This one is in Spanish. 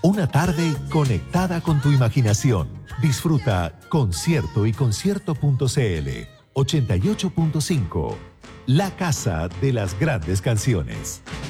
Una tarde conectada con tu imaginación. Disfruta Concierto y Concierto.cl 88.5. La casa de las grandes canciones.